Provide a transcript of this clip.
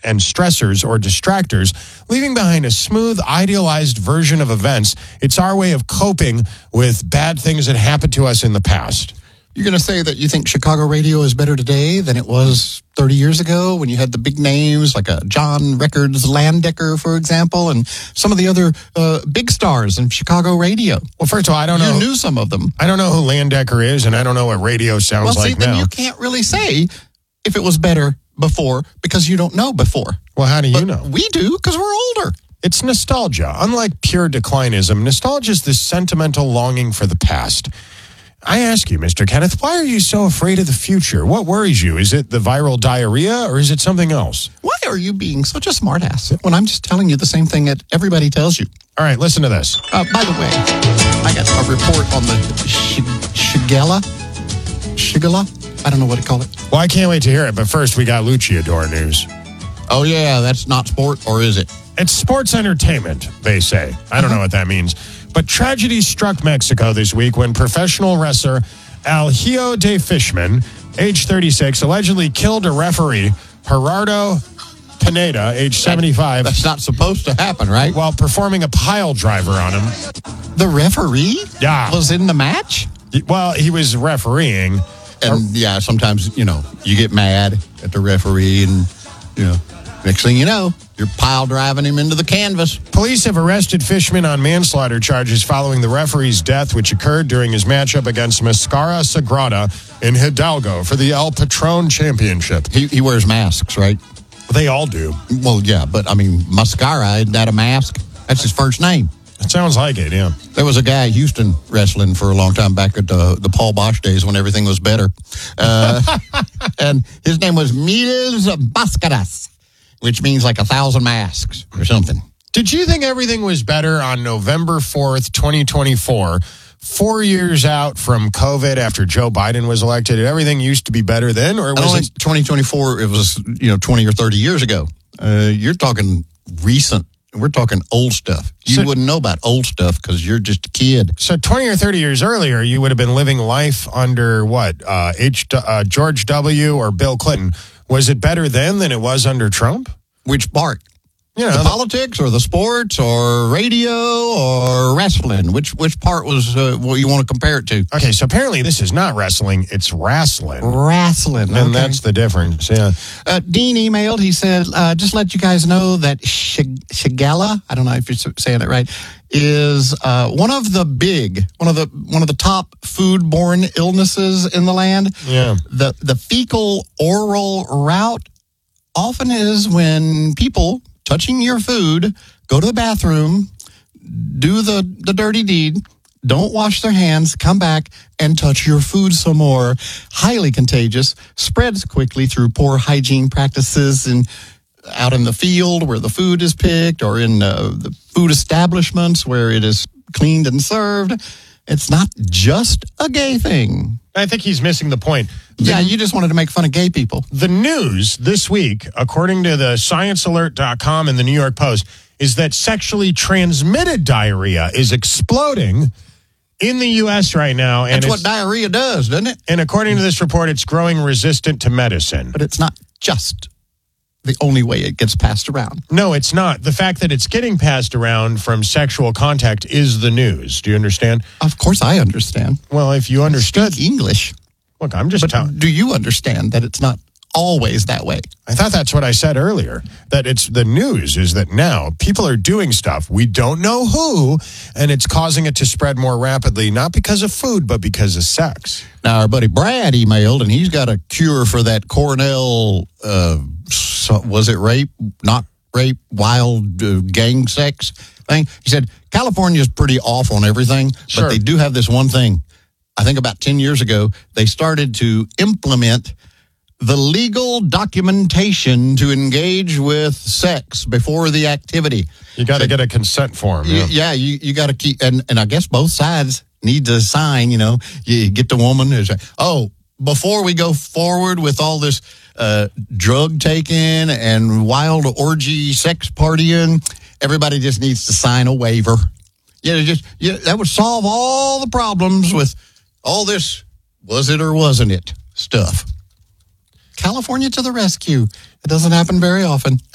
and stressors or distractors, leaving behind a smooth, idealized version of events. It's our way of coping with bad things that happened to us in the past. You're going to say that you think Chicago radio is better today than it was 30 years ago when you had the big names like John Records Landecker, for example, and some of the other big stars in Chicago radio. Well, first of all, I don't know. You knew some of them. I don't know who Landecker is, and I don't know what radio sounds like now. Then you can't really say if it was better before because you don't know before. Well, how do you know? We do because we're older. It's nostalgia. Unlike pure declinism, nostalgia is this sentimental longing for the past. I ask you, Mr. Kenneth, why are you so afraid of the future? What worries you? Is it the viral diarrhea or is it something else? Why are you being such a smartass when I'm just telling you the same thing that everybody tells you? All right, listen to this. By the way, I got a report on the Shigella? I don't know what to call it. Well, I can't wait to hear it, but first we got Luchador news. Oh, yeah, that's not sport, or is it? It's sports entertainment, they say. I don't know what that means. But tragedy struck Mexico this week when professional wrestler Algio de Fishman, age 36, allegedly killed a referee, Gerardo Pineda, age 75. That's not supposed to happen, right? While performing a pile driver on him. The referee? Yeah. Was in the match? Well, he was refereeing. And, yeah, sometimes, you get mad at the referee and, next thing you know, you're pile driving him into the canvas. Police have arrested Fishman on manslaughter charges following the referee's death, which occurred during his matchup against Mascara Sagrada in Hidalgo for the El Patron Championship. He wears masks, right? They all do. Well, yeah, but, Mascara, isn't that a mask? That's his first name. It sounds like it, yeah. There was a guy in Houston wrestling for a long time back at the Paul Bosch days when everything was better. And his name was Miles Mascaras, which means like 1,000 masks or something. Did you think everything was better on November 4th, 2024, 4 years out from COVID after Joe Biden was elected? Did everything used to be better then? Or was it 2024? It was, 20 or 30 years ago. You're talking recent. We're talking old stuff. You wouldn't know about old stuff because you're just a kid. So 20 or 30 years earlier, you would have been living life under what? George W. or Bill Clinton. Was it better then than it was under Trump? Which part? The politics or the sports or radio or wrestling? Which part was what you want to compare it to? Okay, so apparently this is not wrestling, it's wrestling. Wrestling. And that's the difference, yeah. Dean emailed, he said, just let you guys know that Shigella, I don't know if you're saying it right, is one of the top foodborne illnesses in the land. Yeah. The fecal oral route often is when people touching your food, go to the bathroom, do the dirty deed, don't wash their hands, come back and touch your food some more. Highly contagious, spreads quickly through poor hygiene practices and out in the field where the food is picked or in the food establishments where it is cleaned and served. It's not just a gay thing. I think he's missing the point. Yeah, you just wanted to make fun of gay people. The news this week, according to the ScienceAlert.com and the New York Post, is that sexually transmitted diarrhea is exploding in the U.S. right now. And that's what diarrhea does, doesn't it? And according to this report, it's growing resistant to medicine. But it's not just the only way it gets passed around. No, it's not. The fact that it's getting passed around from sexual contact is the news. Do you understand? Of course I understand. Well, if you understood... Speak English. Look, I'm just telling... Do you understand that it's not always that way? I thought that's what I said earlier, that it's the news is that now people are doing stuff. We don't know who, and it's causing it to spread more rapidly, not because of food, but because of sex. Now, our buddy Brad emailed, and he's got a cure for that Cornell, was it rape, not rape, wild gang sex thing? He said, California's pretty off on everything, but they do have this one thing. I think about 10 years ago, they started to implement the legal documentation to engage with sex before the activity. You got to get a consent form. Yeah, you got to keep, and I guess both sides need to sign, you get the woman who's like, before we go forward with all this drug taking and wild orgy sex partying, everybody just needs to sign a waiver. That would solve all the problems with all this was it or wasn't it stuff. California to the rescue. It doesn't happen very often.